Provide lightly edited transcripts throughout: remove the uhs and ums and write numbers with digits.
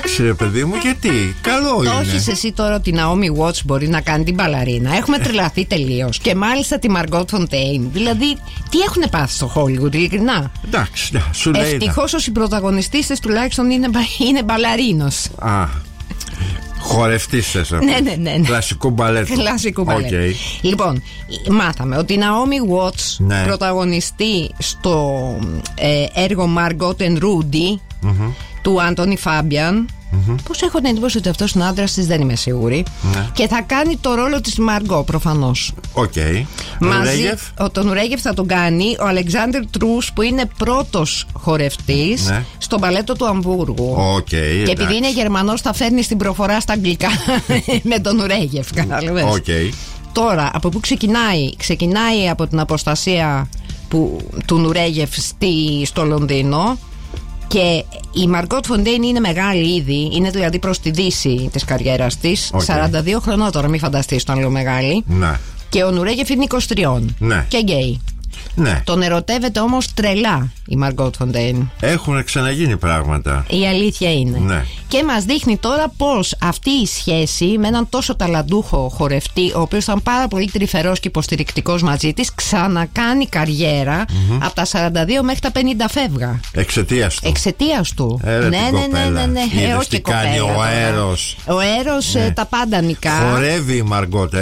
Εντάξει, ρε παιδί μου, γιατί. Καλό είναι. Το έχεις εσύ τώρα ότι η Naomi Watts μπορεί να κάνει την μπαλαρίνα. Έχουμε τρελαθεί τελείως. Και μάλιστα τη Margot Fonteyn. Δηλαδή, τι έχουν πάθει στο Hollywood, ειλικρινά. Εντάξει, σου λέει. Ευτυχώς ο συμπροταγωνιστής της τουλάχιστον είναι μπαλαρίνος. Χορευτής θες να Ναι. Κλασικό μπαλέτο. Κλασικό μπαλέτο. Okay. Λοιπόν, μάθαμε ότι η Naomi Watts πρωταγωνιστεί στο έργο Margot and Rudy του Anthony Fabian. Πώς έχω την εντύπωση ότι αυτός είναι άντρας της, δεν είμαι σίγουρη. Και θα κάνει το ρόλο της Margot προφανώς. Μαζί τον Νουρέγεφ θα τον κάνει ο Αλεξάνδρ Τρούς, που είναι πρώτος χορευτής στο μπαλέτο του Αμβούργου. Και επειδή είναι Γερμανός θα φέρνει στην προφορά στα αγγλικά με τον Νουρέγεφ. Τώρα από πού ξεκινάει? Ξεκινάει από την αποστασία του Νουρέγεφ στο Λονδίνο. Και η Margot Fonteyn είναι μεγάλη ήδη, είναι δηλαδή προς τη δύση της καριέρας της. 42 χρονών τώρα, μην φανταστείς τον λέω μεγάλη. Και ο Νουρέγεφ είναι 23 και γκέι. Τον ερωτεύεται όμως τρελά η Margot Fonteyn. Έχουν ξαναγίνει πράγματα. Η αλήθεια είναι. Και μας δείχνει τώρα πως αυτή η σχέση με έναν τόσο ταλαντούχο χορευτή, ο οποίος ήταν πάρα πολύ τρυφερός και υποστηρικτικός μαζί της, ξανακάνει καριέρα. Από τα 42 μέχρι τα 50 φεύγα. Εξαιτίας του. Ναι. Είδες τι κάνει ο αέρος. Ο αέρος τα πάντα νικά. Χορεύει η Margot,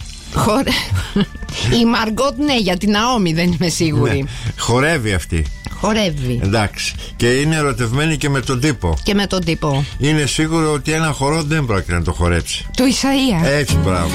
Η Margot, ναι, για την Naomi δεν είμαι σίγουρη. Χορεύει αυτή. Χορεύει. Εντάξει. Και είναι ερωτευμένη και με τον τύπο. Και με τον τύπο. Είναι σίγουρο ότι ένα χορό δεν πρόκειται να το χορέψει. Του Ισαΐα. Έτσι, μπράβο.